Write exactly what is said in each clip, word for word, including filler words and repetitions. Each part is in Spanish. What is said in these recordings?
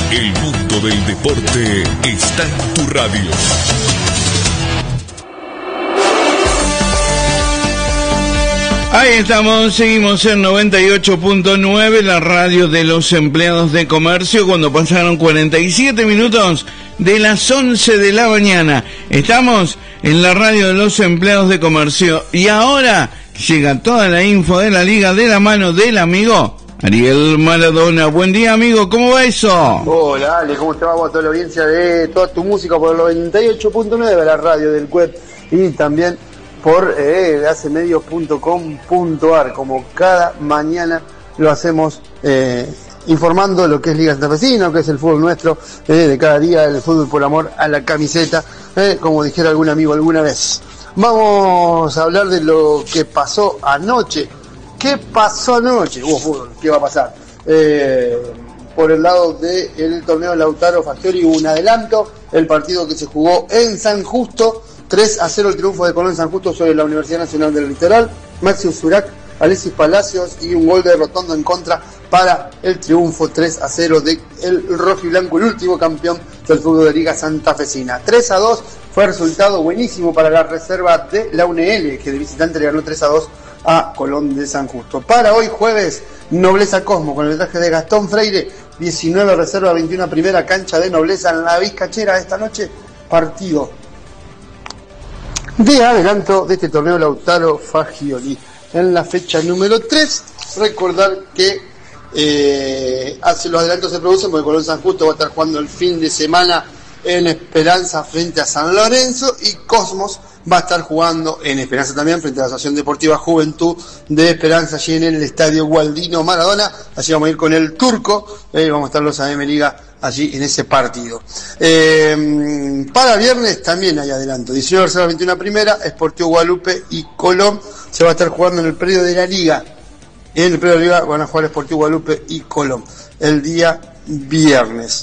El mundo del deporte está en tu radio. Ahí estamos, seguimos en noventa y ocho punto nueve, la radio de los empleados de comercio, cuando pasaron cuarenta y siete minutos de las once de la mañana. Estamos en la radio de los empleados de comercio y ahora llega toda la info de la liga de la mano del amigo Ariel Maradona. Buen día, amigo, ¿cómo va eso? Hola, Ale, ¿cómo te va? A toda la audiencia de toda tu música por el noventa y ocho punto nueve, la radio del web, y también por eh, hace medios punto com punto ar, como cada mañana lo hacemos, eh, informando lo que es Liga Santafesina, lo que es el fútbol nuestro, eh, de cada día, el fútbol por amor a la camiseta, eh, como dijera algún amigo alguna vez. Vamos a hablar de lo que pasó anoche. ¿Qué pasó anoche? Hubo fútbol, ¿qué va a pasar? Eh, por el lado del torneo Lautaro Fagioli hubo un adelanto, el partido que se jugó en San Justo, tres a cero el triunfo de Colón San Justo sobre la Universidad Nacional del Litoral. Maxi Usurac, Alexis Palacios y un gol de Rotondo en contra para el triunfo tres a cero de el rojiblanco, el último campeón del fútbol de Liga Santafesina. tres a dos fue resultado buenísimo para la reserva de la U N L, que de visitante le ganó tres a dos a Colón de San Justo. Para hoy jueves, Nobleza Cosmo con el traje de Gastón Freire, diecinueve reserva, veintiuno primera, cancha de Nobleza en la Vizcachera. Esta noche partido de adelanto de este torneo Lautaro Fagioli. En la fecha número tres, recordar que eh, hace los adelantos se producen porque Colón San Justo va a estar jugando el fin de semana en Esperanza frente a San Lorenzo, y Cosmos va a estar jugando en Esperanza también frente a la Asociación Deportiva Juventud de Esperanza, allí en el Estadio Gualdino Maradona. Allí vamos a ir con el Turco, eh, vamos a estar los A M Liga allí en ese partido. Eh, para viernes también hay adelanto, diecinueve reserva, veintiuno primera, Sportivo Guadalupe y Colón se va a estar jugando en el predio de la Liga. En el predio de la Liga van a jugar Sportivo Guadalupe y Colón el día viernes.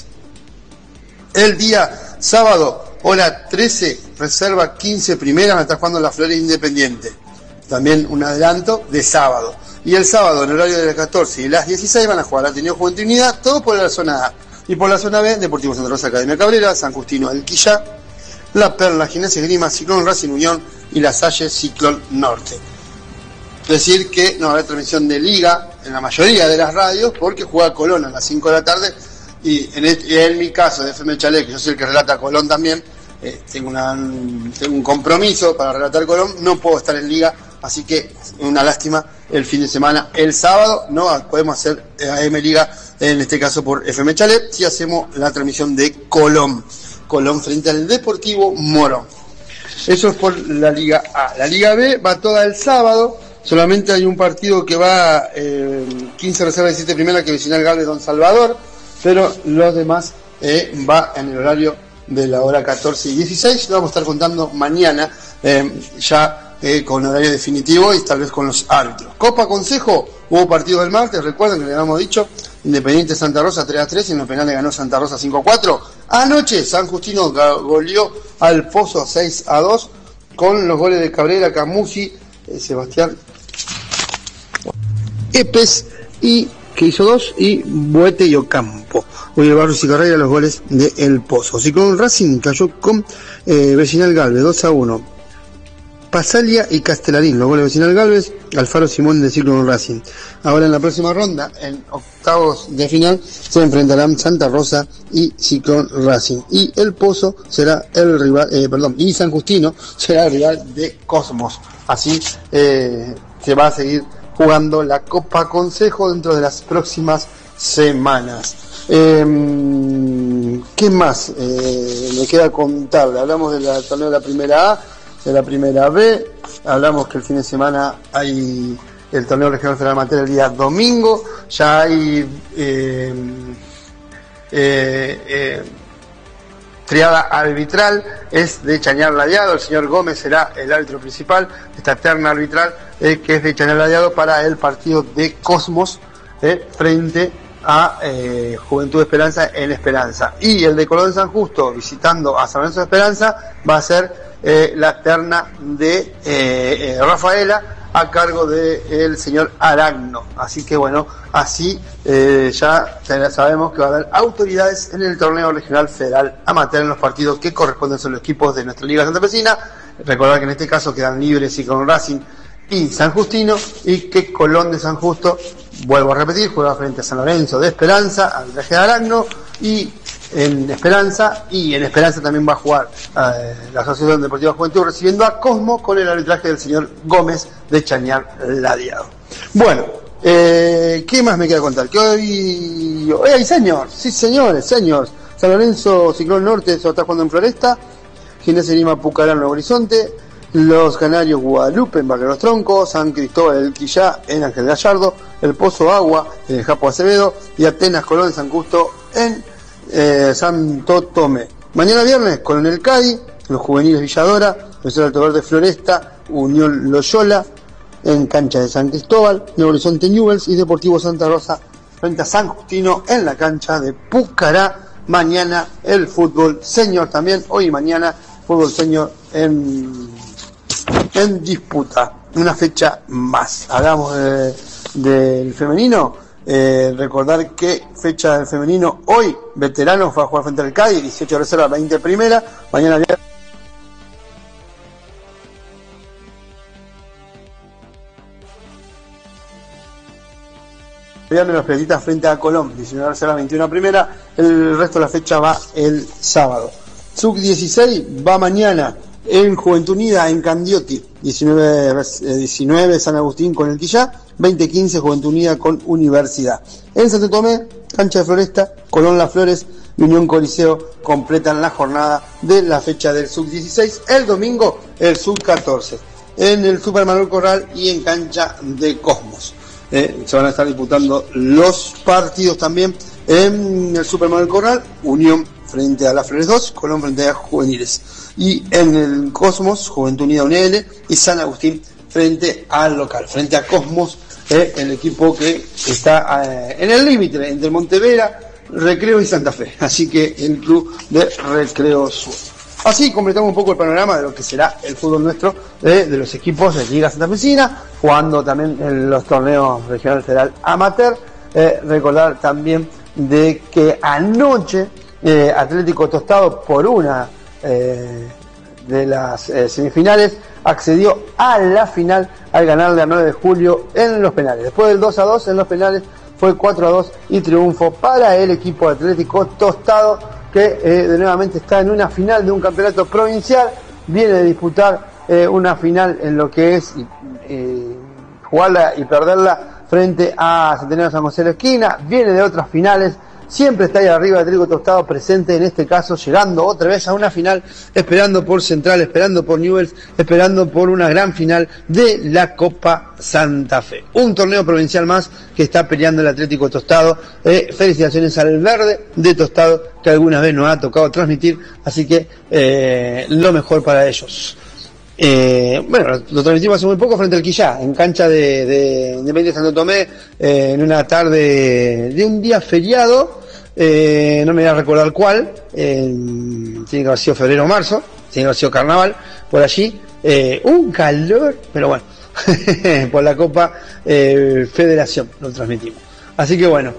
El día sábado, hora trece, reserva quince primera, van a estar jugando la Flores Independiente. También un adelanto de sábado. Y el sábado, en el horario de las catorce y las dieciséis, van a jugar Ateneo Juventud Unidad, todo por la zona A. Y por la zona B, Deportivo Santa Rosa, Academia Cabrera, San Justino del Quillá, La Perla, Gimnasia Esgrima, Ciclón Racing Unión y La Salle, Ciclón Norte. Es decir que no habrá transmisión de Liga en la mayoría de las radios, porque juega Colón a las cinco de la tarde, y en, este, en mi caso de F M Chalet, que yo soy el que relata Colón también, eh, tengo, una, tengo un compromiso para relatar Colón, no puedo estar en Liga, así que una lástima el fin de semana. El sábado no podemos hacer A M Liga, en este caso por F M Chalet, si hacemos la transmisión de Colón. Colón frente al Deportivo Morón. Eso es por la Liga A. La Liga B va toda el sábado, solamente hay un partido que va eh, quince reserva, diecisiete primera, que Vecinal Galvez Don Salvador, pero los demás eh, va en el horario de la hora catorce y dieciséis. Lo vamos a estar contando mañana, eh, ya eh, con horario definitivo y tal vez con los árbitros. Copa Consejo, hubo partido del martes, recuerden que le habíamos dicho, Independiente Santa Rosa tres a tres, y en los penales ganó Santa Rosa cinco a cuatro. Anoche San Justino goleó al Pozo seis a dos con los goles de Cabrera, Camusi, eh, Sebastián Epes, y que hizo dos, y Boete y Ocampo. Hoy el Barrios y Carrera los goles de El Pozo. Ciclón Racing cayó con eh, Vecinal Galvez dos a uno. Pasalia y Castellarín, los goles de Vecinal Galvez, Alfaro Simón de Ciclón Racing. Ahora en la próxima ronda, en octavos de final, se enfrentarán Santa Rosa y Ciclón Racing. Y El Pozo será el rival, eh, perdón, y San Justino será el rival de Cosmos. Así eh, se va a seguir jugando la Copa Consejo dentro de las próximas semanas. Eh, ¿Qué más eh, me queda contable? Hablamos del torneo de la primera A, de la primera B, hablamos que el fin de semana hay el torneo regional federal amateur el día domingo, ya hay eh, eh, eh, triada arbitral, es de Chañar Ladeado, el señor Gómez será el árbitro principal, esta terna arbitral eh, que es de Chañar Ladeado para el partido de Cosmos eh, frente a eh, Juventud de Esperanza en Esperanza, y el de Colón San Justo visitando a San Lorenzo de Esperanza va a ser eh, la terna de eh, eh, Rafaela a cargo del señor Aragno. Así que bueno, así eh, ya sabemos que va a haber autoridades en el torneo regional federal amateur en los partidos que corresponden a los equipos de nuestra Liga Santafesina. Recordar que en este caso quedan libres y con Racing y San Justino, y que Colón de San Justo, vuelvo a repetir, juega frente a San Lorenzo de Esperanza, al traje de Aragno, y en Esperanza, y en Esperanza también va a jugar eh, la Asociación Deportiva Juventud recibiendo a Cosmo con el arbitraje del señor Gómez de Chañar Ladiado. Bueno, eh, ¿qué más me queda contar? Que hoy, hoy hay señor, sí señores, señores, San Lorenzo Ciclón Norte se está jugando en Floresta, Gimnasia Lima Pucará en Nuevo Horizonte, los Canarios Guadalupe en Barrio Los Troncos, San Cristóbal del Quillá en Ángel Gallardo, el Pozo Agua en el Japo Acevedo y Atenas Colón de San Justo en eh, Santo Tomé. Mañana viernes Coronel Cádiz, los juveniles Villadora, Profesor Alto Verde Floresta, Unión Loyola en cancha de San Cristóbal, Nuevo Horizonte Newells y Deportivo Santa Rosa frente a San Justino en la cancha de Pucará. Mañana el fútbol señor también, hoy y mañana fútbol señor en en disputa, una fecha más. Hagamos de, del femenino, eh, recordar que fecha del femenino hoy, veteranos va a jugar frente al Cádiz, dieciocho de reserva, veinte primera, mañana viernes Viernes los Peletitas frente a Colón, diecinueve de reserva, veintiuno primera, el resto de la fecha va el sábado. sub dieciséis va mañana en Juventud Unida en Candioti, diecinueve, diecinueve San Agustín con el Quillá, veinte quince Juventud Unida con Universidad. En Santo Tomé, cancha de Floresta, Colón Las Flores y Unión Coliseo completan la jornada de la fecha del sub dieciséis. El domingo, el sub catorce, en el Super Manuel Corral y en cancha de Cosmos. Eh, se van a estar disputando los partidos también en el Super Manuel Corral, Unión frente a Las Flores dos, Colón frente a Juveniles. Y en el Cosmos, Juventud Unida U N L y San Agustín frente al local, frente a Cosmos, eh, el equipo que está eh, en el límite entre Montevera, Recreo y Santa Fe. Así que el club de Recreo Sur. Así completamos un poco el panorama de lo que será el fútbol nuestro, eh, de los equipos de Liga Santafesina, jugando también en los torneos regional federal amateur. Eh, recordar también de que anoche eh, Atlético Tostado, por una eh, de las eh, semifinales, accedió a la final al ganarle a nueve de julio en los penales. Después del dos a dos en los penales fue cuatro a dos y triunfo para el equipo Atlético Tostado, que eh, de nuevamente está en una final de un campeonato provincial, viene de disputar eh, una final en lo que es eh, jugarla y perderla frente a Centenario San José de la Esquina, viene de otras finales, siempre está ahí arriba Atlético Tostado presente, en este caso llegando otra vez a una final, esperando por Central, esperando por Newell's, esperando por una gran final de la Copa Santa Fe. Un torneo provincial más que está peleando el Atlético Tostado. Eh, felicitaciones al Verde de Tostado, que alguna vez nos ha tocado transmitir, así que eh, lo mejor para ellos. Eh, bueno, lo transmitimos hace muy poco frente al Quillá, en cancha de, de Independiente Santo Tomé, eh, en una tarde de un día feriado, eh, no me voy a recordar cuál, eh, tiene que haber sido febrero o marzo, tiene que haber sido carnaval, por allí, eh, un calor, pero bueno, por la Copa eh, Federación lo transmitimos. Así que bueno,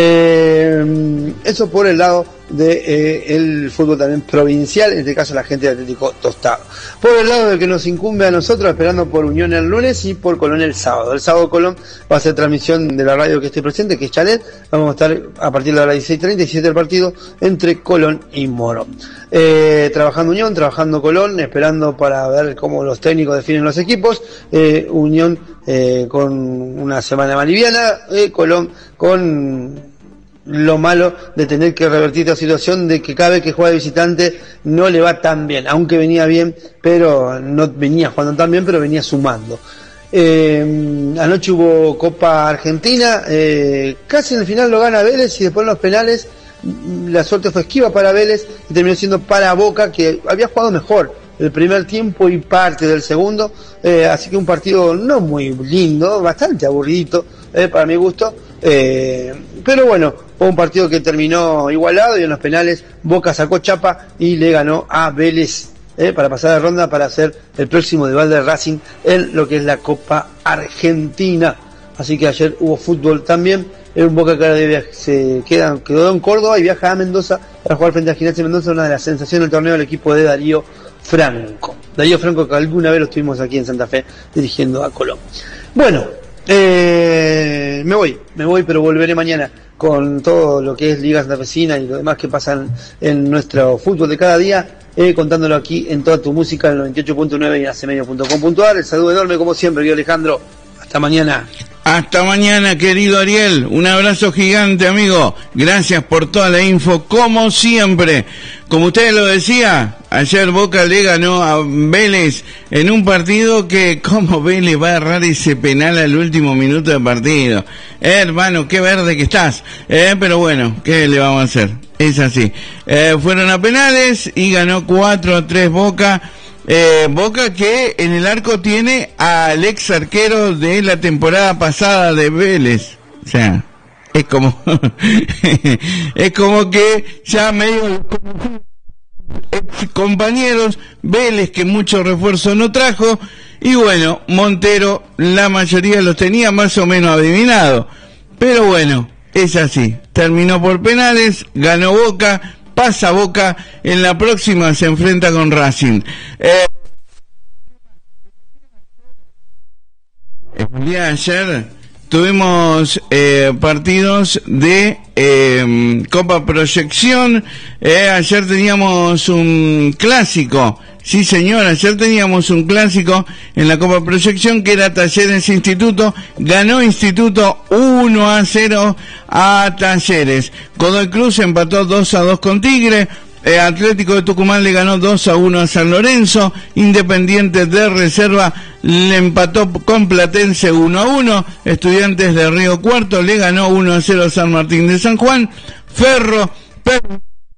eh, eso por el lado de eh, el fútbol también provincial, en este caso la gente de Atlético Tostado. Por el lado del que nos incumbe a nosotros, esperando por Unión el lunes y por Colón el sábado. El sábado Colón va a ser transmisión de la radio que esté presente, que es Chalet. Vamos a estar a partir de la hora dieciséis treinta y siete el partido entre Colón y Morón. Eh, trabajando Unión, trabajando Colón, esperando para ver cómo los técnicos definen los equipos. Eh, Unión eh, con una semana más liviana, eh, Colón con lo malo de tener que revertir esta situación de que cada vez que juega de visitante no le va tan bien, aunque venía bien, pero no venía jugando tan bien, pero venía sumando. Eh, anoche hubo Copa Argentina, eh, casi en el final lo gana Vélez y después en los penales la suerte fue esquiva para Vélez y terminó siendo para Boca, que había jugado mejor el primer tiempo y parte del segundo, eh, así que un partido no muy lindo, bastante aburridito eh, para mi gusto, eh, pero bueno, fue un partido que terminó igualado y en los penales Boca sacó chapa y le ganó a Vélez eh, para pasar a la ronda para hacer el próximo rival de Racing en lo que es la Copa Argentina. Así que ayer hubo fútbol también. En un Boca que viaje, se queda, quedó en Córdoba y viaja a Mendoza para jugar frente a Gimnasia Mendoza, una de las sensaciones del torneo del equipo de Darío Franco. Darío Franco, que alguna vez lo estuvimos aquí en Santa Fe dirigiendo a Colón. Bueno, eh, me voy, me voy, pero volveré mañana con todo lo que es Liga Santafesina y lo demás que pasa en nuestro fútbol de cada día, eh, contándolo aquí en Toda Tu Música, en noventa y ocho punto nueve y en acemedio punto com punto a r. El saludo enorme como siempre, querido Alejandro. Hasta mañana. Hasta mañana, querido Ariel. Un abrazo gigante, amigo. Gracias por toda la info, como siempre. Como usted lo decía, ayer Boca le ganó a Vélez en un partido que, como Vélez va a errar ese penal al último minuto del partido. Eh, hermano, qué verde que estás. Eh, pero bueno, ¿qué le vamos a hacer? Es así. Eh, fueron a penales y ganó cuatro a tres Boca. Eh, Boca que en el arco tiene al ex arquero de la temporada pasada de Vélez. O sea, es como es como que ya medio ex compañeros, Vélez que mucho refuerzo no trajo, y bueno, Montero la mayoría los tenía más o menos adivinado, pero bueno, es así, terminó por penales, ganó Boca, pasa Boca, en la próxima se enfrenta con Racing. Eh, el día de ayer tuvimos eh, partidos de eh, Copa Proyección. Eh, ayer teníamos un clásico. Sí, señor, ayer teníamos un clásico en la Copa Proyección que era Talleres Instituto. Ganó Instituto uno a cero a Talleres. Godoy Cruz empató dos a dos con Tigre. Eh, Atlético de Tucumán le ganó dos a uno a San Lorenzo. Independiente de Reserva le empató con Platense uno a uno. Estudiantes de Río Cuarto le ganó uno a cero a San Martín de San Juan. Ferro per-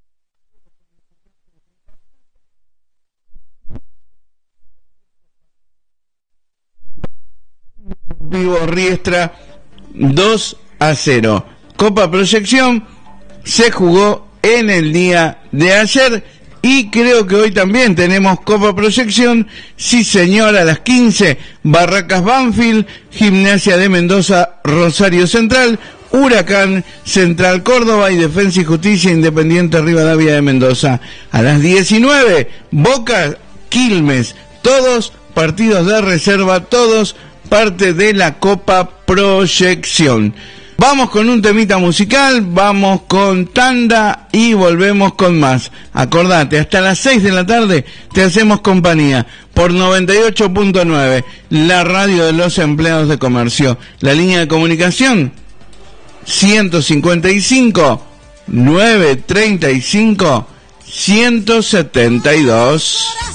Vivo Riestra dos a cero. Copa Proyección se jugó en el día de ayer y creo que hoy también tenemos Copa Proyección. Sí, señor, a las quince, Barracas Banfield, Gimnasia de Mendoza, Rosario Central, Huracán, Central Córdoba y Defensa y Justicia, Independiente Rivadavia de Mendoza. A las diecinueve, Boca Quilmes, todos partidos de reserva, todos parte de la Copa Proyección. Vamos con un temita musical, vamos con tanda y volvemos con más. Acordate, hasta las seis de la tarde te hacemos compañía por noventa y ocho punto nueve, la radio de los empleados de comercio. La línea de comunicación ciento cincuenta y cinco, novecientos treinta y cinco, ciento setenta y dos.